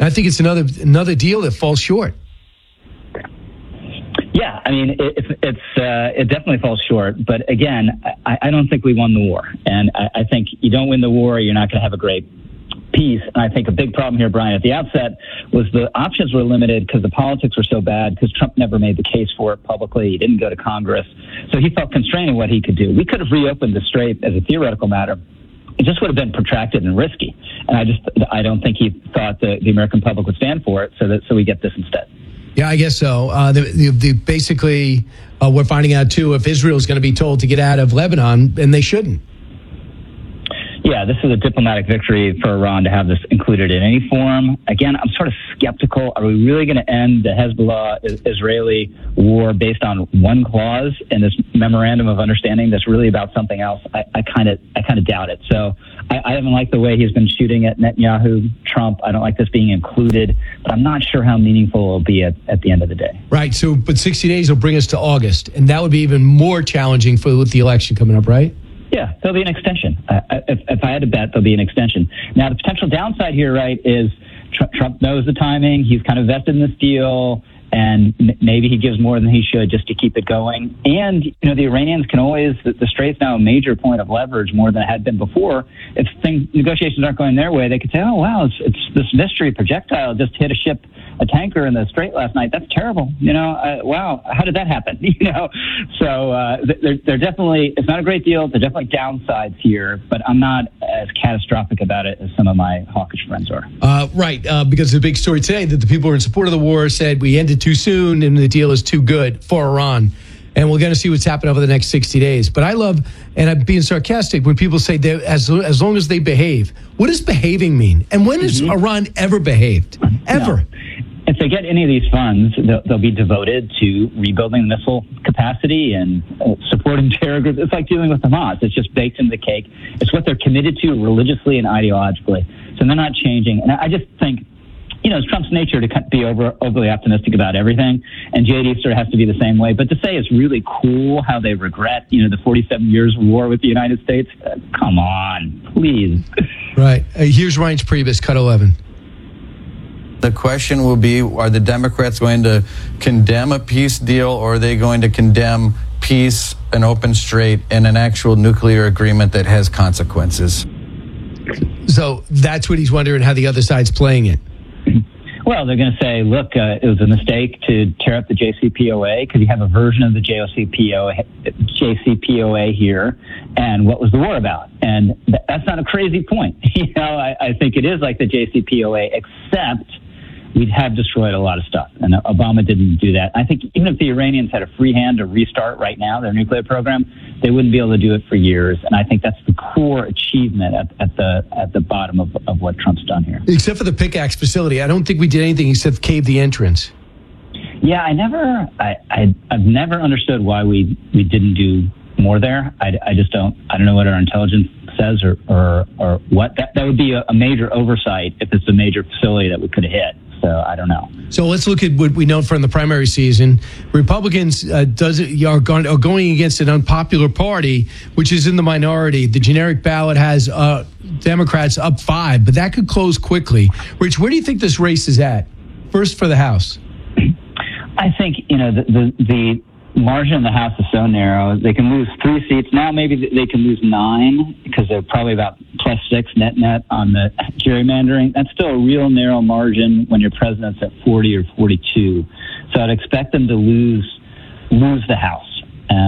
I think it's another deal that falls short. Yeah, I mean, it definitely falls short. But again, I don't think we won the war. And I think you don't win the war, you're not going to have a great peace. And I think a big problem here, Brian, at the outset was the options were limited because the politics were so bad because Trump never made the case for it publicly. He didn't go to Congress. So he felt constrained in what he could do. We could have reopened the strait as a theoretical matter. It just would have been protracted and risky. And I don't think he thought the American public would stand for it. So we get this instead. Yeah, I guess so. Basically, we're finding out, too, if Israel is going to be told to get out of Lebanon, and they shouldn't. Yeah, this is a diplomatic victory for Iran to have this included in any form. Again, I'm sort of skeptical. Are we really going to end the Hezbollah-Israeli war based on one clause in this memorandum of understanding that's really about something else? I kind of doubt it. So I haven't liked the way he's been shooting at Netanyahu, Trump. I don't like this being included, but I'm not sure how meaningful it will be at the end of the day. Right. So, but 60 days will bring us to August, and that would be even more challenging with the election coming up, right? Yeah, there'll be an extension. If I had to bet, there'll be an extension. Now, the potential downside here, right, is Trump knows the timing. He's kind of vested in this deal, and maybe he gives more than he should just to keep it going. And, the Iranians can always, the strait's now a major point of leverage more than it had been before. If negotiations aren't going their way, they could say, oh, wow, it's this mystery projectile just hit a tanker in the strait last night. That's terrible. Wow, how did that happen? So they're definitely, it's not a great deal. There are definitely downsides here, but I'm not as catastrophic about it as some of my hawkish friends are. Right, because the big story today that the people who are in support of the war said we ended too soon and the deal is too good for Iran. And we're going to see what's happened over the next 60 days. But I love, and I'm being sarcastic, when people say as long as they behave. What does behaving mean? And when has Iran ever behaved? Ever? No. If they get any of these funds, they'll be devoted to rebuilding missile capacity and supporting terror groups. It's like dealing with Hamas. It's just baked into the cake. It's what they're committed to religiously and ideologically. So they're not changing. And I just think, it's Trump's nature to be overly optimistic about everything, and JD sort of has to be the same way. But to say it's really cool how they regret, the 47 years of war with the United States, come on, please. Right. Here's Reince Priebus, cut 11. The question will be, are the Democrats going to condemn a peace deal, or are they going to condemn peace, an open strait, and an actual nuclear agreement that has consequences? So that's what he's wondering, how the other side's playing it. Well, they're going to say, look, it was a mistake to tear up the JCPOA because you have a version of the JCPOA here. And what was the war about? And that's not a crazy point. I think it is like the JCPOA, except we'd have destroyed a lot of stuff. And Obama didn't do that. I think even if the Iranians had a free hand to restart right now their nuclear program, they wouldn't be able to do it for years. And I think that's the core achievement at the bottom of what Trump's done here. Except for the pickaxe facility, I don't think we did anything except cave the entrance. Yeah, I've never understood why we didn't do more there. I just don't. I don't know what our intelligence says or what. That would be a major oversight if it's a major facility that we could have hit. So I don't know. So let's look at what we know from the primary season. Republicans are going against an unpopular party, which is in the minority. The generic ballot has Democrats up 5, but that could close quickly. Rich, where do you think this race is at? First for the House. I think, the margin in the House is so narrow. They can lose 3 seats. Now maybe they can lose 9 because they're probably about +6 net on the gerrymandering. That's still a real narrow margin when your president's at 40 or 42. So I'd expect them to lose the House.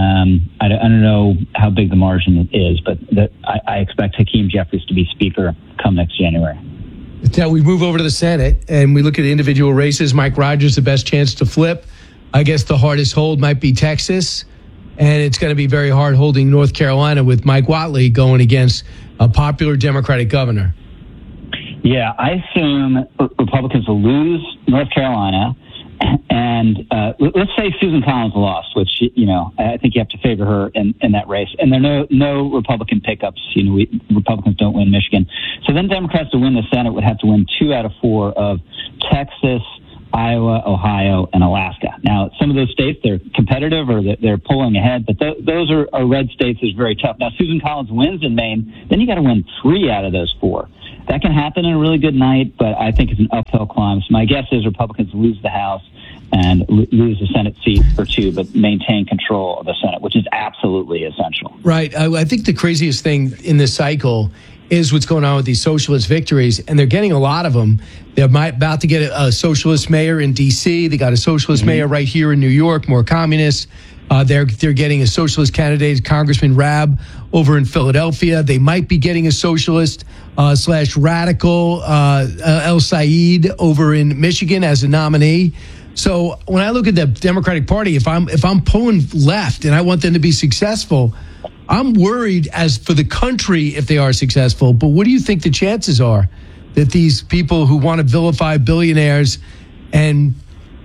I don't know how big the margin is, but I expect Hakeem Jeffries to be Speaker come next January. Now we move over to the Senate and we look at individual races. Mike Rogers, the best chance to flip. I guess the hardest hold might be Texas, and it's going to be very hard holding North Carolina with Mike Whatley going against a popular Democratic governor. Yeah, I assume Republicans will lose North Carolina, and let's say Susan Collins lost, which, I think you have to favor her in that race. And there are no Republican pickups. Republicans don't win Michigan. So then Democrats to win the Senate would have to win 2 out of 4 of Texas, Iowa, Ohio, and Alaska. Now, some of those states, they're competitive or they're pulling ahead, but those are red states. Is very tough. Now, Susan Collins wins in Maine, then you got to win 3 out of those 4. that can happen in a really good night, but I think it's an uphill climb. So my guess is Republicans lose the House and lose the Senate seat or two, but maintain control of the Senate, which is absolutely essential. Right. I think the craziest thing in this cycle is what's going on with these socialist victories, and they're getting a lot of them. They're about to get a socialist mayor in D.C. They got a socialist mayor right here in New York, more communist. They're getting a socialist candidate, Congressman Rabb, over in Philadelphia. They might be getting a socialist / radical El Said over in Michigan as a nominee. So when I look at the Democratic Party, if I'm pulling left and I want them to be successful, I'm worried as for the country if they are successful. But what do you think the chances are that these people who want to vilify billionaires and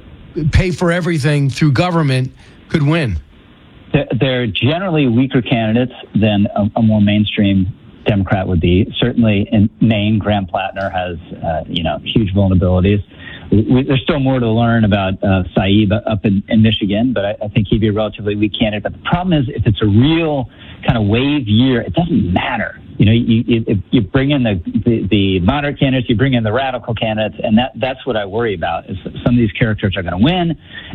pay for everything through government could win? They're generally weaker candidates than a more mainstream Democrat would be. Certainly in Maine, Graham Plattner has huge vulnerabilities. There's still more to learn about Saib up in Michigan, but I think he'd be a relatively weak candidate. But the problem is, if it's a real kind of wave year, it doesn't matter. You bring in the moderate candidates, you bring in the radical candidates, and that's what I worry about. Is some of these characters are going to win,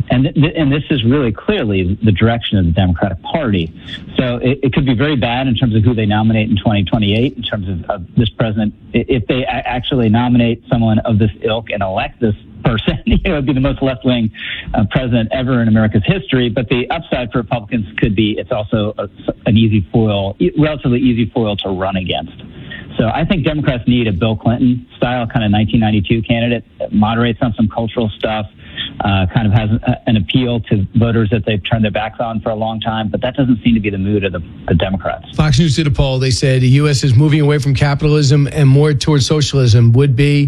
and this is really clearly the direction of the Democratic Party. So it could be very bad in terms of who they nominate in 2028, in terms of this president. If they actually nominate someone of this ilk and elect this person, it would be the most left-wing president ever in America's history. But the upside for Republicans could be it's also an easy foil, relatively easy foil to run against. So I think Democrats need a Bill Clinton style kind of 1992 candidate, moderates on some cultural stuff, kind of has an appeal to voters that they've turned their backs on for a long time. But that doesn't seem to be the mood of the Democrats. Fox News did a poll. They said the U.S. is moving away from capitalism and more towards socialism. Would be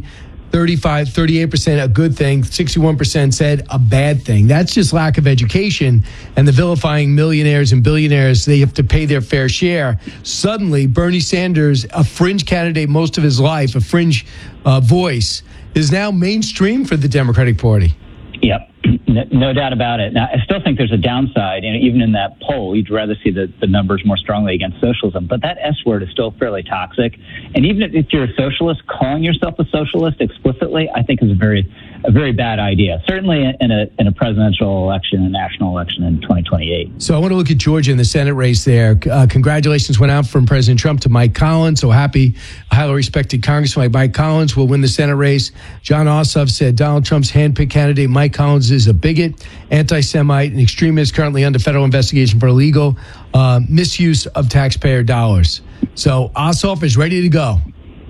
38% a good thing, 61% said a bad thing. That's just lack of education and the vilifying millionaires and billionaires. They have to pay their fair share. Suddenly, Bernie Sanders, a fringe candidate most of his life, a fringe voice, is now mainstream for the Democratic Party. Yep, no doubt about it. Now, I still think there's a downside. Even in that poll, you'd rather see the numbers more strongly against socialism. But that S word is still fairly toxic. And even if you're a socialist, calling yourself a socialist explicitly, I think is a very bad idea. Certainly in a presidential election, a national election in 2028. So I want to look at Georgia in the Senate race there. Congratulations went out from President Trump to Mike Collins. So happy, highly respected Congressman like Mike Collins will win the Senate race. John Ossoff said Donald Trump's handpicked candidate, Mike Collins, is a bigot, anti-Semite, and extremist currently under federal investigation for illegal misuse of taxpayer dollars. So Ossoff is ready to go.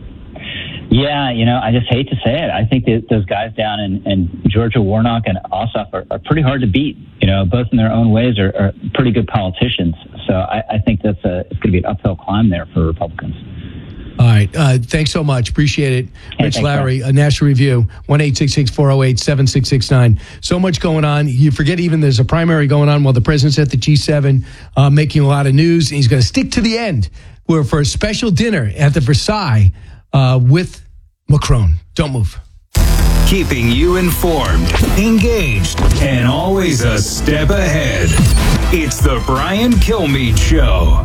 Yeah, I just hate to say it. I think that those guys down in Georgia, Warnock and Ossoff, are pretty hard to beat. Both in their own ways are pretty good politicians. So I think it's going to be an uphill climb there for Republicans. All right. Thanks so much. Appreciate it. Rich Lowry, a National Review, 1-866-408-7669. So much going on. You forget even there's a primary going on while the president's at the G7 making a lot of news. And he's going to stick to the end. We're for a special dinner at the Versailles with Macron. Don't move. Keeping you informed, engaged, and always a step ahead. It's the Brian Kilmeade Show.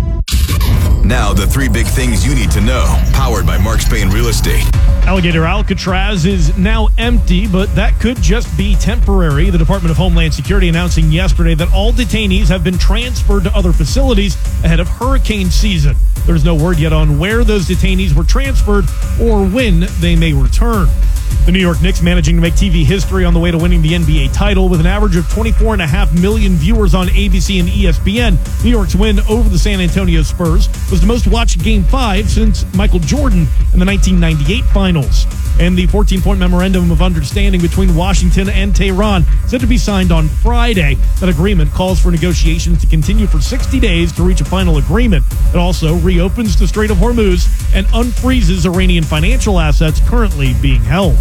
Now, the three big things you need to know, powered by Mark Spain Real Estate. Alligator Alcatraz is now empty, but that could just be temporary. The Department of Homeland Security announcing yesterday that all detainees have been transferred to other facilities ahead of hurricane season. There's no word yet on where those detainees were transferred or when they may return. The New York Knicks managing to make TV history on the way to winning the NBA title with an average of 24.5 million viewers on ABC and ESPN. New York's win over the San Antonio Spurs was the most watched Game 5 since Michael Jordan in the 1998 finals. And the 14-point memorandum of understanding between Washington and Tehran said to be signed on Friday. That agreement calls for negotiations to continue for 60 days to reach a final agreement. It also reopens the Strait of Hormuz and unfreezes Iranian financial assets currently being held.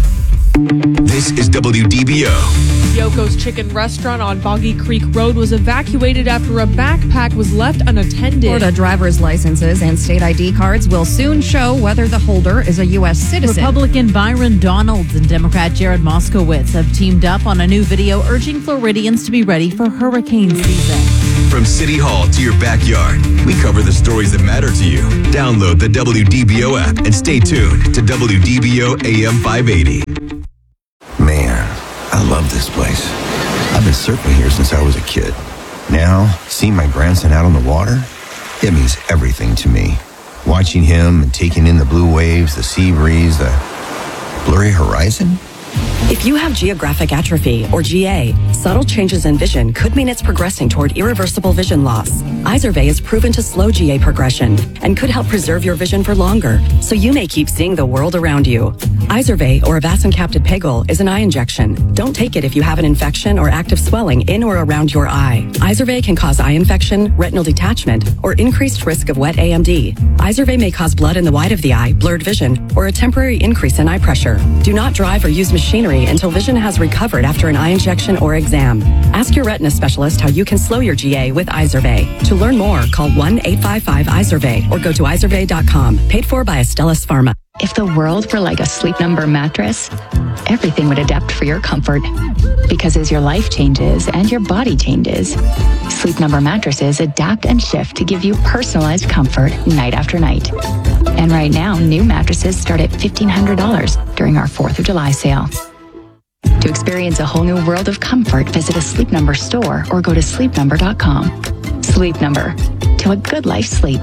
This is WDBO. Yoko's Chicken Restaurant on Boggy Creek Road was evacuated after a backpack was left unattended. Florida driver's licenses and state ID cards will soon show whether the holder is a U.S. citizen. Republican Byron Donalds and Democrat Jared Moskowitz have teamed up on a new video urging Floridians to be ready for hurricane season. From City Hall to your backyard, we cover the stories that matter to you. Download the WDBO app and stay tuned to WDBO AM 580. Man, I love this place. I've been surfing here since I was a kid. Now, seeing my grandson out on the water, it means everything to me. Watching him and taking in the blue waves, the sea breeze, the blurry horizon. If you have geographic atrophy, or GA, subtle changes in vision could mean it's progressing toward irreversible vision loss. Izervay is proven to slow GA progression and could help preserve your vision for longer, so you may keep seeing the world around you. Izervay, or avacincaptad pegol, is an eye injection. Don't take it if you have an infection or active swelling in or around your eye. Izervay can cause eye infection, retinal detachment, or increased risk of wet AMD. Izervay may cause blood in the white of the eye, blurred vision, or a temporary increase in eye pressure. Do not drive or use machinery until vision has recovered after an eye injection or exam. Ask your retina specialist how you can slow your GA with Izervay. To learn more, call 1-855-IZERVAY or go to izervay.com. Paid for by Astellas Pharma. If the world were like a Sleep Number mattress, everything would adapt for your comfort. Because as your life changes and your body changes, Sleep Number mattresses adapt and shift to give you personalized comfort night after night. And right now, new mattresses start at $1,500 during our 4th of July sale. To experience a whole new world of comfort, visit a Sleep Number store or go to sleepnumber.com. Sleep Number. To a good life sleep.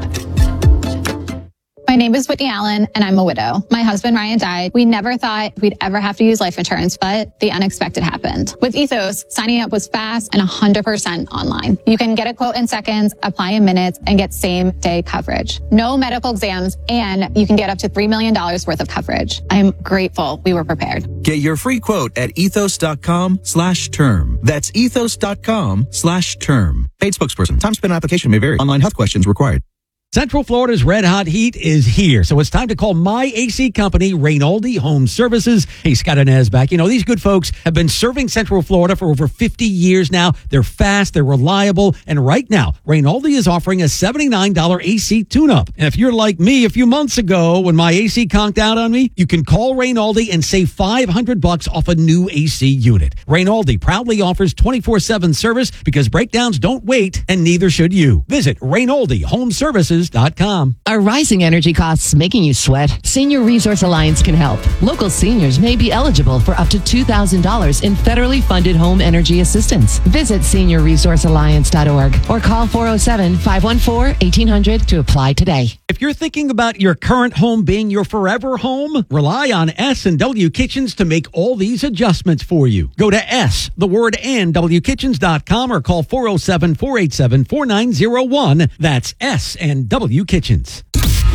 My name is Whitney Allen, and I'm a widow. My husband, Ryan, died. We never thought we'd ever have to use life insurance, but the unexpected happened. With Ethos, signing up was fast and 100% online. You can get a quote in seconds, apply in minutes, and get same-day coverage. No medical exams, and you can get up to $3 million worth of coverage. I'm grateful we were prepared. Get your free quote at ethos.com/term. That's ethos.com/term. Paid spokesperson. Time spent on application may vary. Online health questions required. Central Florida's red hot heat is here, so it's time to call my AC company, Rainaldi Home Services. Hey, Scott and Ez back. You know, these good folks have been serving Central Florida for over 50 years now. They're fast, they're reliable, and right now, Rainaldi is offering a $79 AC tune-up. And if you're like me a few months ago when my AC conked out on me, you can call Rainaldi and save $500 off a new AC unit. Rainaldi proudly offers 24/7 service because breakdowns don't wait, and neither should you. Visit Rainaldi Home Services. Are rising energy costs making you sweat? Senior Resource Alliance can help. Local seniors may be eligible for up to $2,000 in federally funded home energy assistance. Visit seniorresourcealliance.org or call 407-514-1800 to apply today. If you're thinking about your current home being your forever home, rely on S&W Kitchens to make all these adjustments for you. Go to SWkitchens.com or call 407-487-4901. That's S&W Kitchens.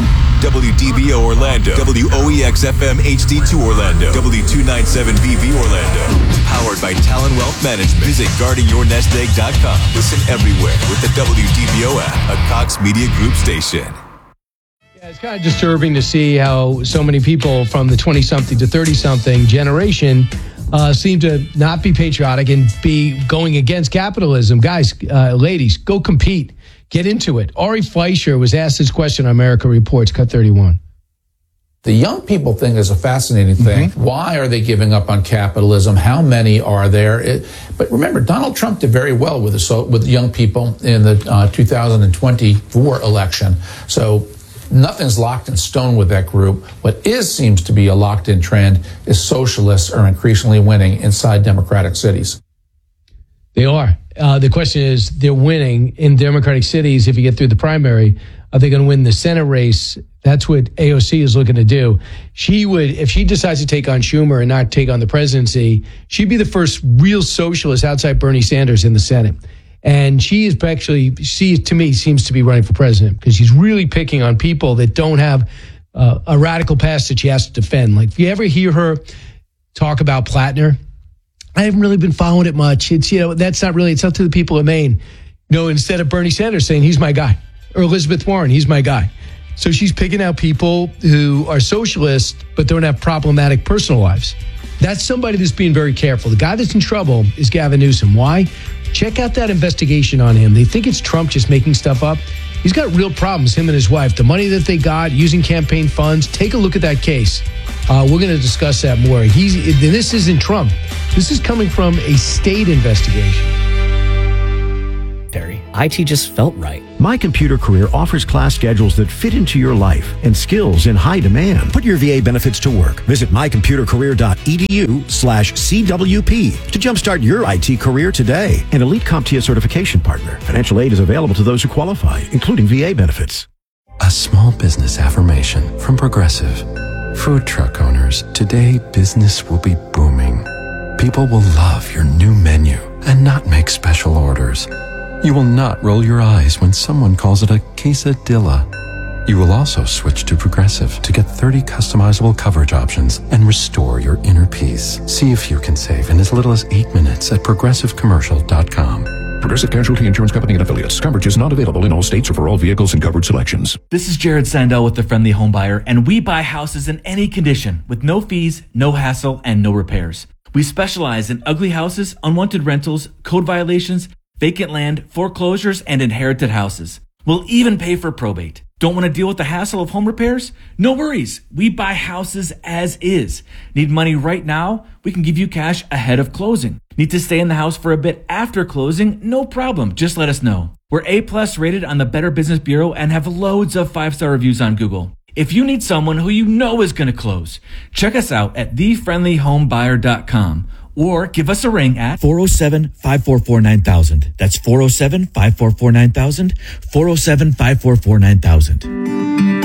WDBO Orlando, WOEX FM HD2 Orlando, W297BV Orlando. Powered by Talon Wealth Management. Visit guardingyournestegg.com. Listen everywhere with the WDBO app, a Cox Media Group station. Yeah, it's kind of disturbing to see how so many people from the 20-something to 30-something generation seem to not be patriotic and be going against capitalism. Guys, ladies, go compete. Get into it. Ari Fleischer was asked this question on America Reports, Cut 31. The young people thing is a fascinating thing. Mm-hmm. Why are they giving up on capitalism? How many are there? But remember, Donald Trump did very well with young people in the 2024 election. So nothing's locked in stone with that group. What seems to be a locked-in trend is socialists are increasingly winning inside Democratic cities. They are. The question is, they're winning in Democratic cities. If you get through the primary, are they going to win the Senate race? That's what AOC is looking to do. She would, if she decides to take on Schumer and not take on the presidency, she'd be the first real socialist outside Bernie Sanders in the Senate. And she is actually, to me, seems to be running for president because she's really picking on people that don't have a radical past that she has to defend. Like, if you ever hear her talk about Plattner, I haven't really been following it much. It's, that's not really, it's up to the people of Maine. Instead of Bernie Sanders saying he's my guy, or Elizabeth Warren, he's my guy. So she's picking out people who are socialists, but don't have problematic personal lives. That's somebody that's being very careful. The guy that's in trouble is Gavin Newsom. Why? Check out that investigation on him. They think it's Trump just making stuff up. He's got real problems, him and his wife. The money that they got, using campaign funds. Take a look at that case. We're going to discuss that more. This isn't Trump. This is coming from a state investigation. IT just felt right. My Computer Career offers class schedules that fit into your life and skills in high demand. Put your VA benefits to work. Visit mycomputercareer.edu/CWP to jumpstart your IT career today. An Elite CompTIA certification partner. Financial aid is available to those who qualify, including VA benefits. A small business affirmation from Progressive. Food truck owners, today business will be booming. People will love your new menu and not make special orders. You will not roll your eyes when someone calls it a quesadilla. You will also switch to Progressive to get 30 customizable coverage options and restore your inner peace. See if you can save in as little as 8 minutes at progressivecommercial.com. Progressive Casualty Insurance Company and Affiliates. Coverage is not available in all states or for all vehicles and coverage selections. This is Jared Sandell with The Friendly Home Buyer, and we buy houses in any condition with no fees, no hassle, and no repairs. We specialize in ugly houses, unwanted rentals, code violations, vacant land, foreclosures, and inherited houses. We'll even pay for probate. Don't want to deal with the hassle of home repairs? No worries. We buy houses as is. Need money right now? We can give you cash ahead of closing. Need to stay in the house for a bit after closing? No problem. Just let us know. We're A+ rated on the Better Business Bureau and have loads of 5-star reviews on Google. If you need someone who you know is going to close, check us out at thefriendlyhomebuyer.com or give us a ring at 407-544-9000. That's 407-544-9000, 407-544-9000.